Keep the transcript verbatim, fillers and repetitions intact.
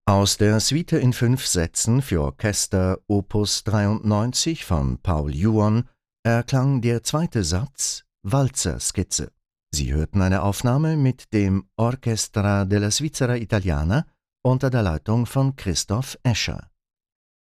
Aus der Suite in fünf Sätzen für Orchester Opus dreiundneunzig von Paul Juon erklang der zweite Satz Walzer-Skizze. Sie hörten eine Aufnahme mit dem Orchestra della Svizzera Italiana unter der Leitung von Christoph Escher.